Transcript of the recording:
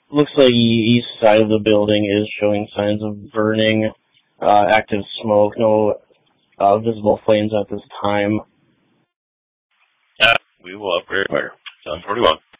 Looks like the east side of the building is showing signs of burning, active smoke, no visible flames at this time. We will upgrade fire. 741.